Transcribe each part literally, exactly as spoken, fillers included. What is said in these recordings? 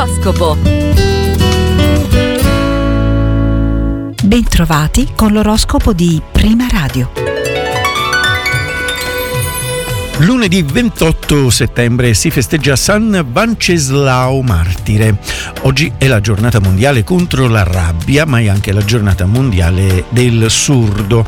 L'oroscopo. Bentrovati con l'oroscopo di Prima Radio. Lunedì ventotto settembre si festeggia San Vanceslao Martire. Oggi è la giornata mondiale contro la rabbia, ma è anche la giornata mondiale del surdo.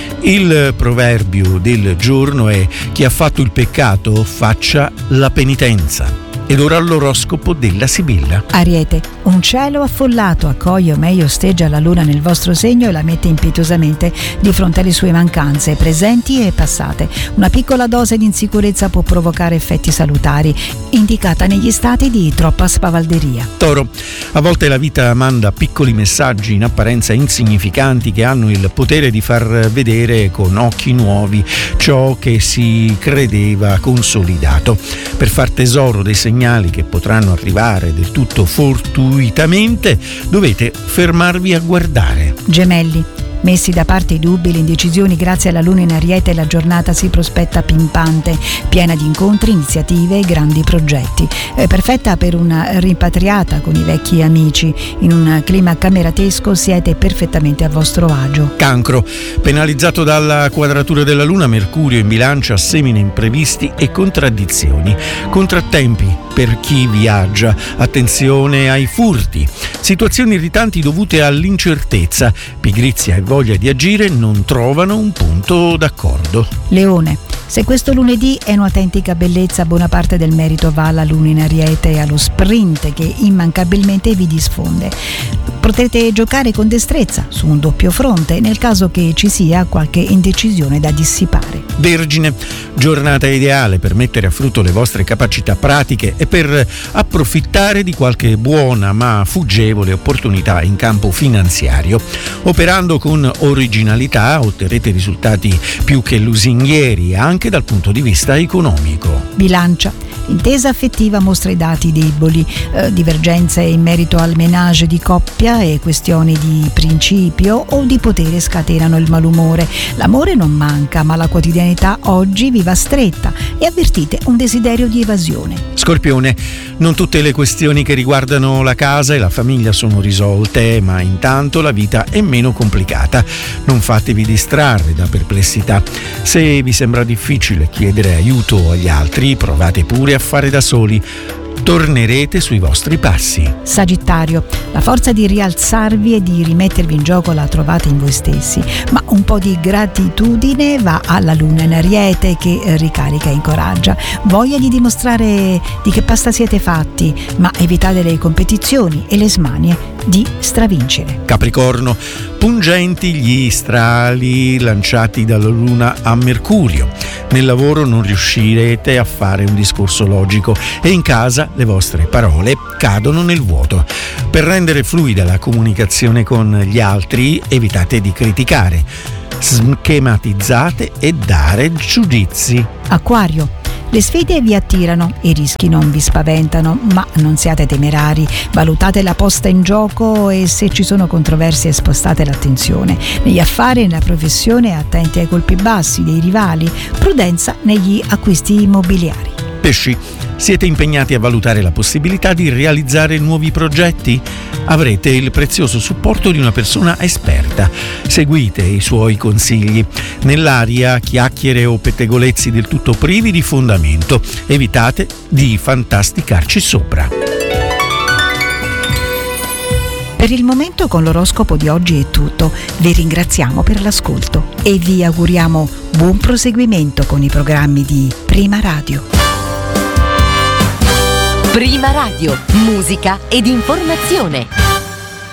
Il proverbio del giorno è: chi ha fatto il peccato faccia la penitenza. Ed ora l'oroscopo della Sibilla. Ariete, un cielo affollato accoglie o meglio osteggia la luna nel vostro segno e la mette impetuosamente di fronte alle sue mancanze, presenti e passate. Una piccola dose di insicurezza può provocare effetti salutari, indicata negli stati di troppa spavalderia. Toro, a volte la vita manda piccoli messaggi in apparenza insignificanti che hanno il potere di far vedere con occhi nuovi ciò che si credeva consolidato. Per far tesoro dei segnali che potranno arrivare del tutto fortuitamente, dovete fermarvi a guardare. Gemelli, messi da parte i dubbi, le indecisioni, grazie alla luna in Ariete la giornata si prospetta pimpante, piena di incontri, iniziative e grandi progetti. È perfetta per una rimpatriata con i vecchi amici. In un clima cameratesco siete perfettamente a vostro agio. Cancro, penalizzato dalla quadratura della luna, Mercurio in bilancia semina imprevisti e contraddizioni. Contrattempi per chi viaggia, attenzione ai furti, situazioni irritanti dovute all'incertezza, pigrizia e voglia di agire non trovano un punto d'accordo. Leone, se questo lunedì è un'autentica bellezza, buona parte del merito va alla luna in Ariete e allo sprint che immancabilmente vi disfonde. Potrete giocare con destrezza su un doppio fronte nel caso che ci sia qualche indecisione da dissipare. Vergine, giornata ideale per mettere a frutto le vostre capacità pratiche e per approfittare di qualche buona ma fuggevole opportunità in campo finanziario. Operando con originalità otterrete risultati più che lusinghieri anche dal punto di vista economico. Bilancia, intesa affettiva mostra i dati deboli, eh, divergenze in merito al ménage di coppia e questioni di principio o di potere scatenano il malumore. L'amore non manca, ma la quotidianità oggi vi va stretta e avvertite un desiderio di evasione. Scorpione, non tutte le questioni che riguardano la casa e la famiglia sono risolte, ma intanto la vita è meno complicata. Non fatevi distrarre da perplessità. Se vi sembra difficile chiedere aiuto agli altri, provate pure a fare da soli. Tornerete sui vostri passi. Sagittario, la forza di rialzarvi e di rimettervi in gioco la trovate in voi stessi, ma un po' di gratitudine va alla luna in Ariete che ricarica e incoraggia. Voglia di dimostrare di che pasta siete fatti, ma evitate le competizioni e le smanie di stravincere. Capricorno, pungenti gli strali lanciati dalla luna a Mercurio. Nel lavoro non riuscirete a fare un discorso logico e in casa le vostre parole cadono nel vuoto. Per rendere fluida la comunicazione con gli altri, evitate di criticare, schematizzate e dare giudizi. Acquario, le sfide vi attirano, i rischi non vi spaventano, ma non siate temerari, valutate la posta in gioco e se ci sono controversie spostate l'attenzione. Negli affari e nella professione attenti ai colpi bassi dei rivali, prudenza negli acquisti immobiliari. Pesci, siete impegnati a valutare la possibilità di realizzare nuovi progetti? Avrete il prezioso supporto di una persona esperta. Seguite i suoi consigli. Nell'aria chiacchiere o pettegolezzi del tutto privi di fondamento. Evitate di fantasticarci sopra. Per il momento con l'oroscopo di oggi è tutto. Vi ringraziamo per l'ascolto e vi auguriamo buon proseguimento con i programmi di Prima Radio. Prima Radio, musica ed informazione.